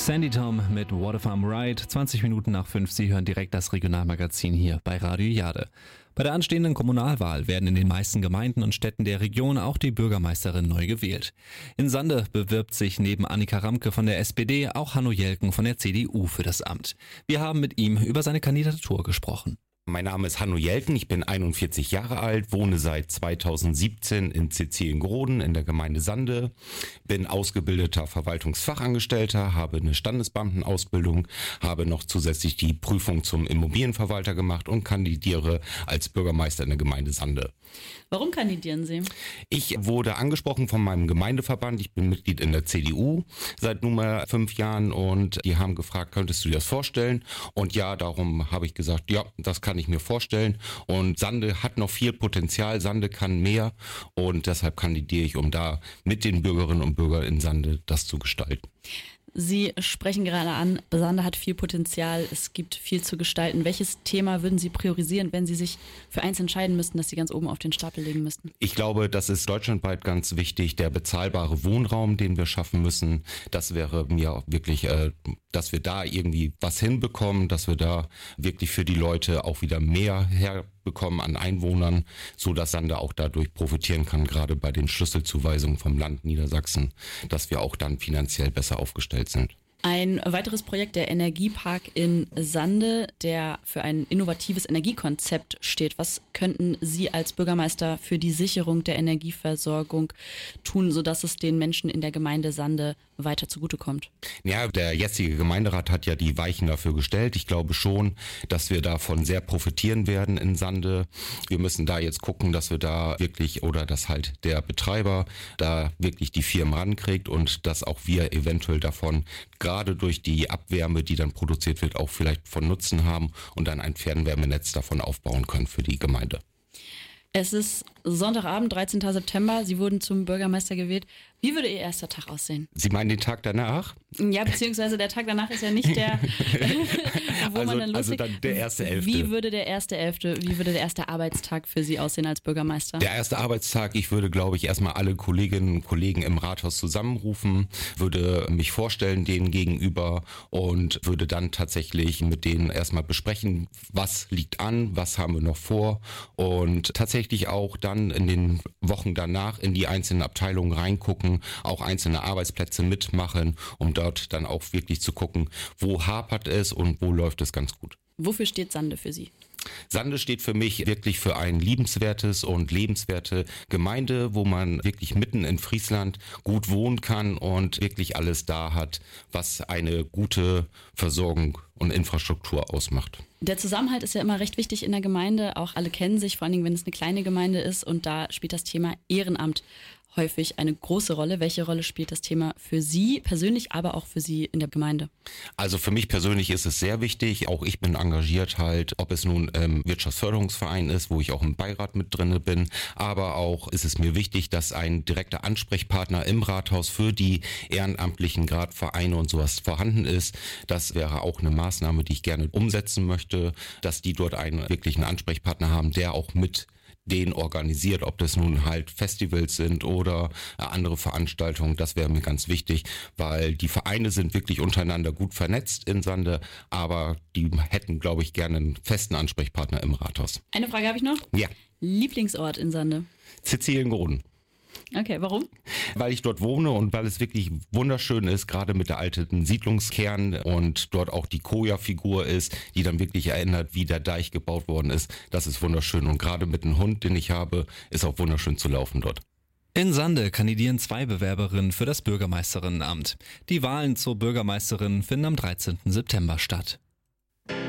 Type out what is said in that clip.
Sandy Tom mit What If I'm Right, 20 Minuten nach 5. Sie hören direkt das Regionalmagazin hier bei Radio Jade. Bei der anstehenden Kommunalwahl werden in den meisten Gemeinden und Städten der Region auch die Bürgermeisterin neu gewählt. In Sande bewirbt sich neben Annika Ramke von der SPD auch Hanno Jelken von der CDU für das Amt. Wir haben mit ihm über seine Kandidatur gesprochen. Mein Name ist Hanno Jelken, ich bin 41 Jahre alt, wohne seit 2017 in Cäciliengroden in der Gemeinde Sande, bin ausgebildeter Verwaltungsfachangestellter, habe eine Standesbeamtenausbildung, habe noch zusätzlich die Prüfung zum Immobilienverwalter gemacht und kandidiere als Bürgermeister in der Gemeinde Sande. Warum kandidieren Sie? Ich wurde angesprochen von meinem Gemeindeverband, ich bin Mitglied in der CDU seit nunmehr 5 Jahren und die haben gefragt, könntest du dir das vorstellen? Und ja, darum habe ich gesagt, ja, das kann ich mir vorstellen und Sande hat noch viel Potenzial, Sande kann mehr und deshalb kandidiere ich, um da mit den Bürgerinnen und Bürgern in Sande das zu gestalten. Sie sprechen gerade an, Sande hat viel Potenzial, es gibt viel zu gestalten. Welches Thema würden Sie priorisieren, wenn Sie sich für eins entscheiden müssten, das Sie ganz oben auf den Stapel legen müssten? Ich glaube, das ist deutschlandweit ganz wichtig, der bezahlbare Wohnraum, den wir schaffen müssen. Das wäre mir wirklich, dass wir da irgendwie was hinbekommen, dass wir da wirklich für die Leute auch wieder mehr herbekommen an Einwohnern, so dass Sande auch dadurch profitieren kann, gerade bei den Schlüsselzuweisungen vom Land Niedersachsen, dass wir auch dann finanziell besser aufgestellt sind. Ein weiteres Projekt, der Energiepark in Sande, der für ein innovatives Energiekonzept steht. Was könnten Sie als Bürgermeister für die Sicherung der Energieversorgung tun, sodass es den Menschen in der Gemeinde Sande weiter zugutekommt? Ja, der jetzige Gemeinderat hat ja die Weichen dafür gestellt. Ich glaube schon, dass wir davon sehr profitieren werden in Sande. Wir müssen da jetzt gucken, dass wir da wirklich oder dass halt der Betreiber da wirklich die Firmen rankriegt und dass auch wir eventuell davon gerade durch die Abwärme, die dann produziert wird, auch vielleicht von Nutzen haben und dann ein Fernwärmenetz davon aufbauen können für die Gemeinde. Es ist Sonntagabend, 13. September. Sie wurden zum Bürgermeister gewählt. Wie würde Ihr erster Tag aussehen? Sie meinen den Tag danach? Ja, beziehungsweise der Tag danach ist ja nicht der, wo man dann loslegt. Also dann der 1.11. Wie würde der erste Arbeitstag für Sie aussehen als Bürgermeister? Der erste Arbeitstag, ich würde, glaube ich, erstmal alle Kolleginnen und Kollegen im Rathaus zusammenrufen, würde mich vorstellen denen gegenüber und würde dann tatsächlich mit denen erstmal besprechen, was liegt an, was haben wir noch vor und tatsächlich auch dann in den Wochen danach in die einzelnen Abteilungen reingucken, auch einzelne Arbeitsplätze mitmachen, um dort dann auch wirklich zu gucken, wo hapert es und wo läuft es ganz gut. Wofür steht Sande für Sie? Sande steht für mich wirklich für ein liebenswertes und lebenswerte Gemeinde, wo man wirklich mitten in Friesland gut wohnen kann und wirklich alles da hat, was eine gute Versorgung und Infrastruktur ausmacht. Der Zusammenhalt ist ja immer recht wichtig in der Gemeinde. Auch alle kennen sich, vor allen Dingen, wenn es eine kleine Gemeinde ist. Und da spielt das Thema Ehrenamt häufig eine große Rolle. Welche Rolle spielt das Thema für Sie persönlich, aber auch für Sie in der Gemeinde? Also für mich persönlich ist es sehr wichtig. Auch ich bin engagiert halt, ob es nun Wirtschaftsförderungsverein ist, wo ich auch im Beirat mit drinne bin. Aber auch ist es mir wichtig, dass ein direkter Ansprechpartner im Rathaus für die ehrenamtlichen gerade Vereine und sowas vorhanden ist. Das wäre auch eine Maßnahme, die ich gerne umsetzen möchte, dass die dort einen wirklichen Ansprechpartner haben, der auch mit den organisiert, ob das nun halt Festivals sind oder andere Veranstaltungen, das wäre mir ganz wichtig, weil die Vereine sind wirklich untereinander gut vernetzt in Sande, aber die hätten, glaube ich, gerne einen festen Ansprechpartner im Rathaus. Eine Frage habe ich noch. Ja. Lieblingsort in Sande? Cäciliengroden. Okay, warum? Weil ich dort wohne und weil es wirklich wunderschön ist, gerade mit der alten Siedlungskern und dort auch die Koja-Figur ist, die dann wirklich erinnert, wie der Deich gebaut worden ist. Das ist wunderschön und gerade mit dem Hund, den ich habe, ist auch wunderschön zu laufen dort. In Sande kandidieren 2 Bewerberinnen für das Bürgermeisterinnenamt. Die Wahlen zur Bürgermeisterin finden am 13. September statt.